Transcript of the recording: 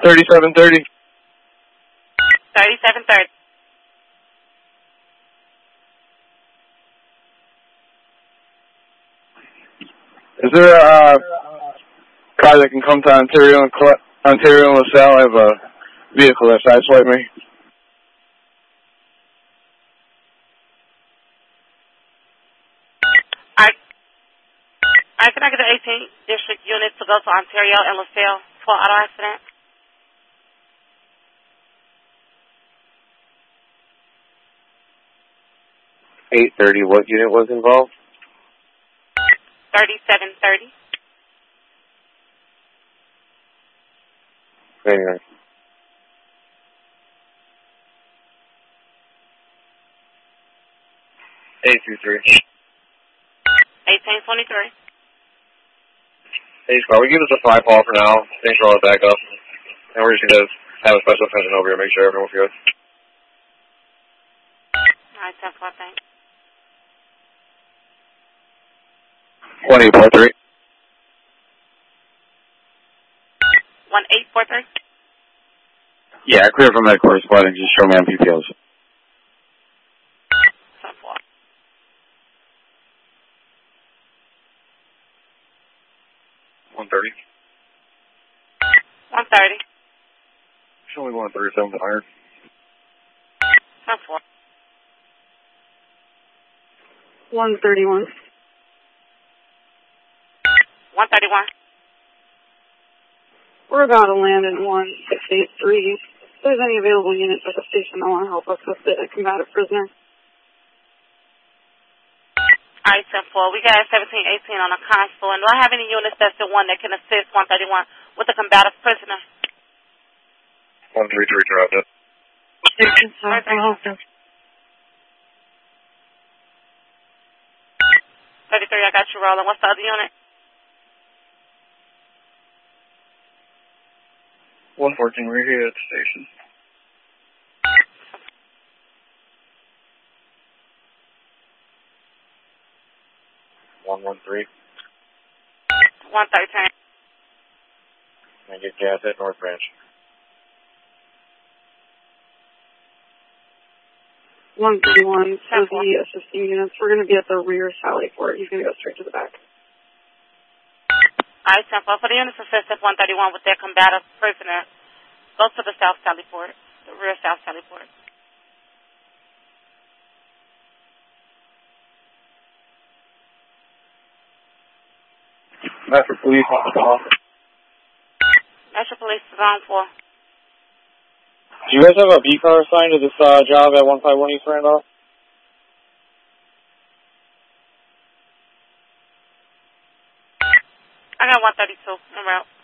3730. 3730. Is there a car that can come to Ontario and LaSalle? I have a vehicle that sideswiped me. I can I get the 18th District unit to go to Ontario and LaSalle for auto accident? $830. What unit was involved? 3730. Anyway. $823. 1823. Hey, Scar, we give us a 5 call for now. Thanks for all the backup. And we're just going to have a special attention over here, make sure everyone's good. All right, 10-4, thanks. 1843. 1843. Yeah, clear from headquarters, but just show me on PPOs. 10-4. 130. 130. Show me 137 iron. 10-4. 131. 131. We're about to land in 1683. If there's any available units at the station that want to help us with the combative prisoner. All right, 10-4. We got 1718 on the console. And do I have any units that's the one that can assist 131 with the combative prisoner? 133 dropped it. Station South, I'll help them. 33, I got you rolling. What's the other unit? 114, we're here at the station. One 113. 113. And get gas at North Branch. 131 for the assisting units. We're going to be at the rear Sally Port. He's going to go straight to the back. All right, 10-4. For the units assisted 131 with their combative prisoner, go to the South Sally Port, the rear South Sally Port. Metro Police on the call. Metro Police is on for. Do you guys have a B car assigned to this job at 151 East Randolph? I got 132 en route.